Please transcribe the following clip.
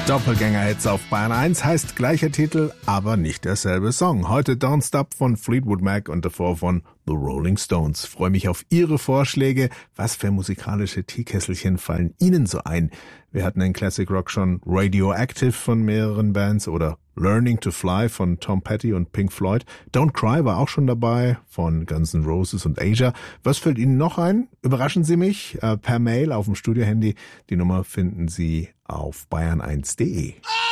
Doppelgänger-Hits auf Bayern 1 heißt gleicher Titel, aber nicht derselbe Song. Heute Don't Stop von Fleetwood Mac und davor von The Rolling Stones. Freue mich auf Ihre Vorschläge. Was für musikalische Teekesselchen fallen Ihnen so ein? Wir hatten in Classic Rock schon Radioactive von mehreren Bands oder Learning to Fly von Tom Petty und Pink Floyd. Don't Cry war auch schon dabei von Guns N' Roses und Asia. Was fällt Ihnen noch ein? Überraschen Sie mich per Mail auf dem Studiohandy. Die Nummer finden Sie auf bayern1.de.